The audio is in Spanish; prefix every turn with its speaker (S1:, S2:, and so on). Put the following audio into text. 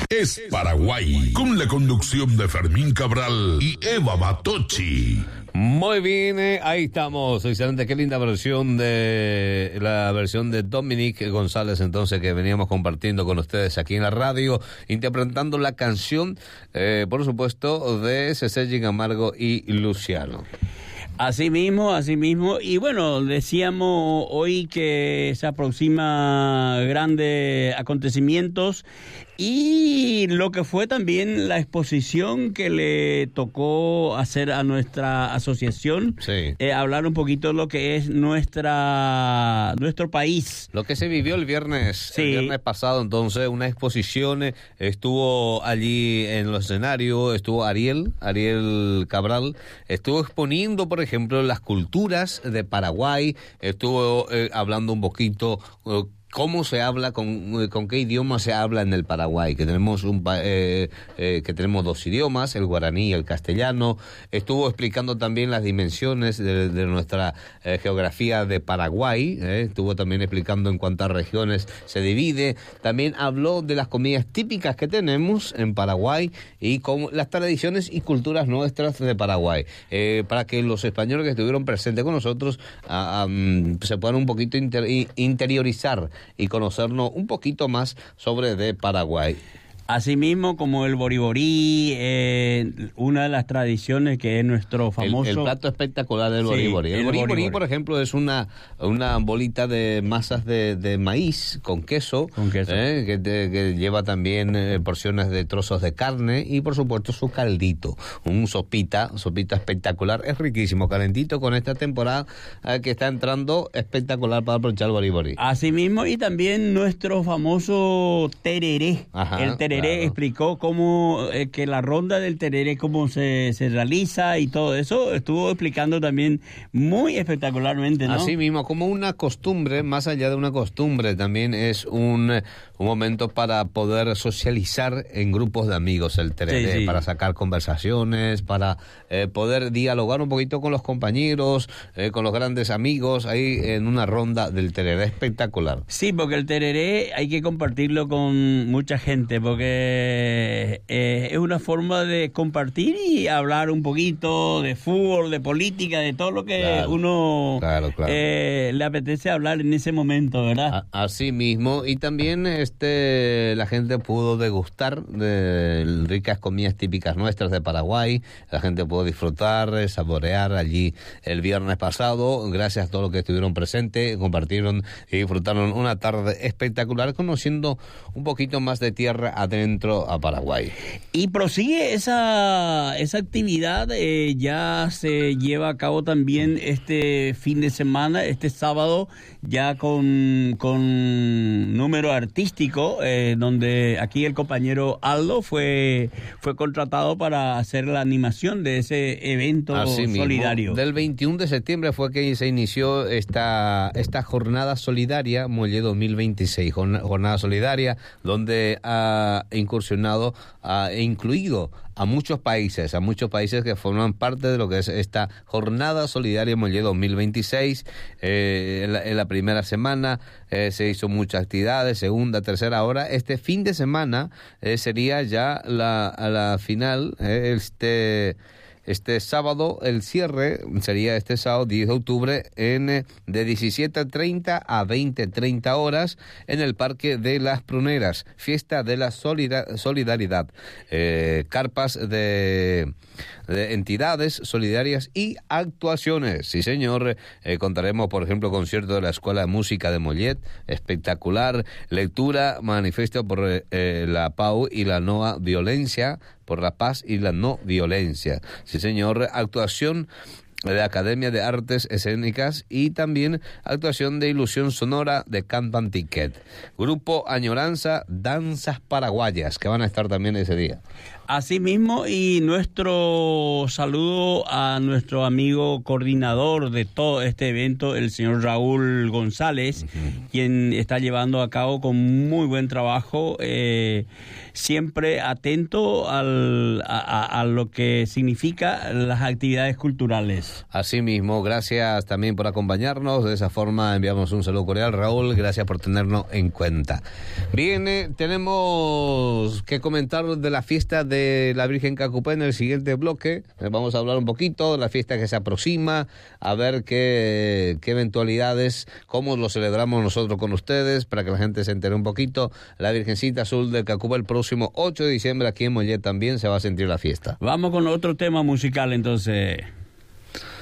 S1: es Paraguay, con la conducción de Fermín Cabral y Eva Batochi.
S2: Muy bien, ahí estamos. Excelente, qué linda versión de Dominic González, entonces, que veníamos compartiendo con ustedes aquí en la radio, interpretando la canción, por supuesto, de Cecilio Camargo y Luciano.
S3: Así mismo, y bueno, decíamos hoy que se aproxima grandes acontecimientos y lo que fue también la exposición que le tocó hacer a nuestra asociación,
S2: sí.
S3: Hablar un poquito de lo que es nuestro país.
S2: Lo que se vivió el viernes pasado, entonces, una exposición, estuvo allí en los escenarios, estuvo Ariel Cabral, estuvo exponiendo, por ejemplo, las culturas de Paraguay, estuvo hablando un poquito cómo se habla, con qué idioma se habla en el Paraguay, que tenemos que tenemos dos idiomas, el guaraní y el castellano. Estuvo explicando también las dimensiones de nuestra geografía de Paraguay, estuvo también explicando en cuántas regiones se divide. También habló de las comidas típicas que tenemos en Paraguay y con las tradiciones y culturas nuestras de Paraguay, para que los españoles que estuvieron presentes con nosotros se puedan un poquito interiorizar y conocernos un poquito más sobre de Paraguay.
S3: Asimismo, como el boriborí, una de las tradiciones que es nuestro famoso...
S2: El plato espectacular del boriborí. El boriborí, por ejemplo, es una bolita de masas de maíz con queso. Que lleva también porciones de trozos de carne y, por supuesto, su caldito. Un sopita espectacular. Es riquísimo, calentito con esta temporada que está entrando, espectacular para aprovechar el boriborí.
S3: Asimismo, y también nuestro famoso tereré.
S2: Ajá,
S3: el tereré.
S2: Claro.
S3: Explicó cómo que la ronda del tereré, cómo se realiza y todo eso. Estuvo explicando también muy espectacularmente, ¿no?
S2: Así mismo, como una costumbre, más allá de una costumbre, también es un momento para poder socializar en grupos de amigos el tereré, para sacar conversaciones, para poder dialogar un poquito con los compañeros, con los grandes amigos, ahí en una ronda del tereré. Espectacular.
S3: Sí, porque el tereré hay que compartirlo con mucha gente, porque es una forma de compartir y hablar un poquito de fútbol, de política, de todo lo que uno le apetece hablar en ese momento, ¿verdad?
S2: Así mismo, y también la gente pudo degustar de ricas comidas típicas nuestras de Paraguay. La gente pudo disfrutar, saborear allí el viernes pasado, gracias a todos los que estuvieron presentes, compartieron y disfrutaron una tarde espectacular, conociendo un poquito más de tierra adentro a Paraguay.
S3: Y prosigue esa actividad, ya se lleva a cabo también este fin de semana, este sábado, ya con número artístico, donde aquí el compañero Aldo fue contratado para hacer la animación de ese evento solidario.
S2: Del 21 de septiembre fue que se inició esta jornada solidaria, Muelle 2026, jornada solidaria, donde ha incursionado e incluido a muchos países que forman parte de lo que es esta jornada solidaria Muelle 2026. En la primera semana se hizo muchas actividades, segunda, tercera hora. Este fin de semana sería ya la final, este sábado, el cierre sería este sábado 10 de octubre de 17:30 a 20:30 horas en el Parque de las Pruneras, fiesta de la solidaridad, carpas de entidades solidarias y actuaciones. Sí, señor, contaremos, por ejemplo, concierto de la Escuela de Música de Mollet, espectacular, lectura, manifiesto por la PAU y la no violencia, por la paz y la no violencia. Sí, señor, actuación de la Academia de Artes Escénicas y también actuación de ilusión sonora de Cantan Ticket. Grupo Añoranza, danzas paraguayas, que van a estar también ese día.
S3: Así mismo, y nuestro saludo a nuestro amigo coordinador de todo este evento, el señor Raúl González, quien está llevando a cabo con muy buen trabajo, siempre atento a lo que significa las actividades culturales.
S2: Así mismo, gracias también por acompañarnos. De esa forma enviamos un saludo cordial, Raúl. Gracias por tenernos en cuenta. Bien, tenemos que comentar de la fiesta de la Virgen Cacupé en el siguiente bloque. Vamos a hablar un poquito de la fiesta que se aproxima, a ver qué eventualidades, cómo lo celebramos nosotros con ustedes, para que la gente se entere un poquito. La Virgencita Azul de Cacupé el próximo 8 de diciembre aquí en Mollet también se va a sentir la fiesta.
S3: Vamos con otro tema musical entonces.